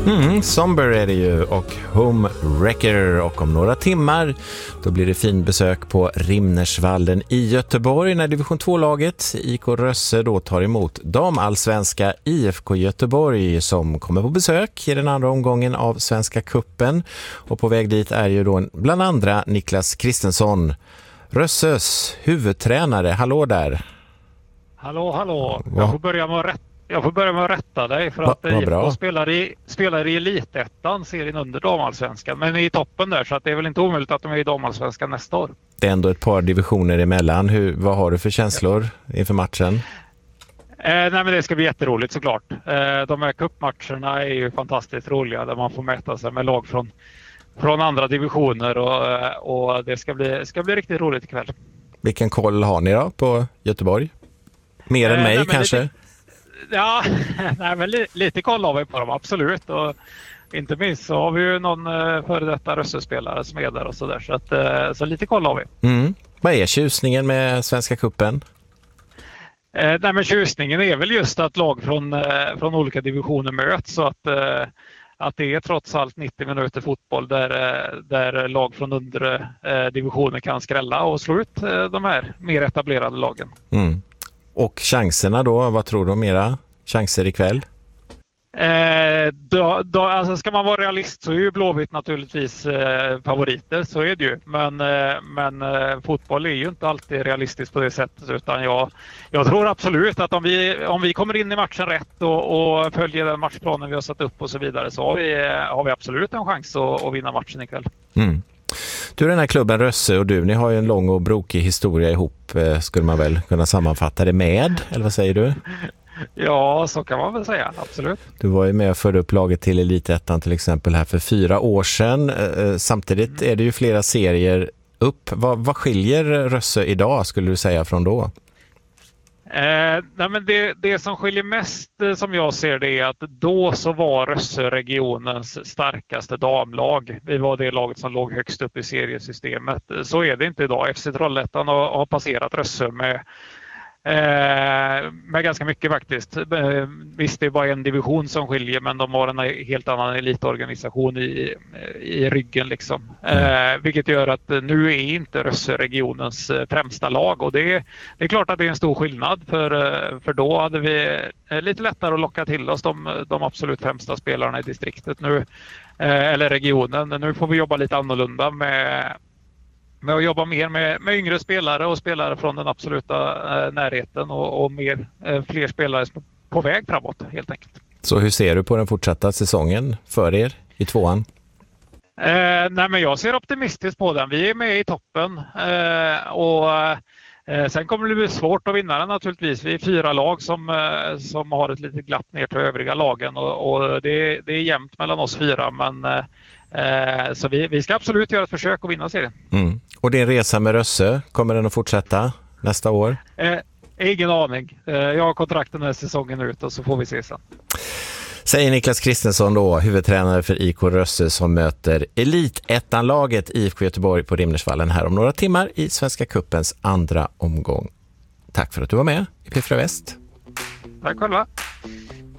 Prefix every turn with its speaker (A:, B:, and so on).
A: Somber är det ju och Home Wrecker, och om några timmar då blir det fin besök på Rimnersvallen i Göteborg när division 2-laget IK Rösse då tar emot damallsvenska IFK Göteborg som kommer på besök i den andra omgången av Svenska Cupen, och på väg dit är ju då bland andra Niklas Kristensson, Rösses huvudtränare. Hallå där.
B: Hallå. Jag får börja med att rätta dig för att IFK spelar i Elitettan, serien under damallsvenskan, men i toppen där, så att det är väl inte omöjligt att de är i damallsvenskan nästa år.
A: Det är ändå ett par divisioner emellan. Vad har du för känslor inför matchen?
B: Nej, men det ska bli jätteroligt såklart. De här cupmatcherna är ju fantastiskt roliga där man får mäta sig med lag från andra divisioner, och det ska bli riktigt roligt ikväll. Vilken
A: koll har ni då på Göteborg? Mer än mig kanske?
B: Lite koll har vi på dem, absolut. Och inte minst så har vi ju någon före detta Rössespelare som är där och sådär. Så lite koll har vi.
A: Vad är tjusningen med Svenska Cupen?
B: Men tjusningen är väl just att lag från olika divisioner möts, så att det är trots allt 90 minuter fotboll där lag från undre divisioner kan skrälla och slå ut de här mer etablerade lagen.
A: Och chanserna då, vad tror du om era chanser ikväll?
B: Alltså ska man vara realist så är ju Blåvitt naturligtvis favoriter, så är det ju. Men fotboll är ju inte alltid realistiskt på det sättet, utan jag tror absolut att om vi kommer in i matchen rätt och följer den matchplanen vi har satt upp och så vidare, så har vi absolut en chans att vinna matchen ikväll.
A: Du, den här klubben Rösse och ni har ju en lång och brokig historia ihop, skulle man väl kunna sammanfatta det med, eller vad säger du?
B: Ja, så kan man väl säga, absolut.
A: Du var ju med och förde upp laget till Elitettan till exempel här för 4 år sedan. Samtidigt är det ju flera serier upp. Vad skiljer Rösse idag, skulle du säga, från då?
B: Nej, men det som skiljer mest som jag ser det är att då så var Rösse-regionens starkaste damlag. Vi var det laget som låg högst upp i seriesystemet. Så är det inte idag. FC Trollhättan har passerat Rösse med ganska mycket faktiskt. Visst, det är bara en division som skiljer, men de har en helt annan elitorganisation i ryggen liksom. Vilket gör att nu är inte Rösse-regionens främsta lag, och det är klart att det är en stor skillnad, för då hade vi lite lättare att locka till oss de absolut främsta spelarna i distriktet nu, eller regionen. Nu får vi jobba lite annorlunda med att jobba mer med yngre spelare och spelare från den absoluta närheten och fler spelare på väg framåt helt enkelt.
A: Så hur ser du på den fortsatta säsongen för er i 2:an?
B: Nej, men jag ser optimistiskt på den. Vi är med i toppen och sen kommer det bli svårt att vinna den naturligtvis. Vi är 4 lag som har ett litet glapp ner till övriga lagen, och det är jämnt mellan oss 4, men så vi ska absolut göra ett försök att vinna serien.
A: Och din resa med Rösse, kommer den att fortsätta nästa år?
B: Ingen aning. Jag har kontrakt den här säsongen ut, och så får vi se sen.
A: Säger Niklas Kristensson då, huvudtränare för IK Rösse, som möter Elitettan-laget IFK Göteborg på Rimnersvallen här om några timmar i Svenska Cupens andra omgång. Tack för att du var med i P4 Väst.
B: Tack själva.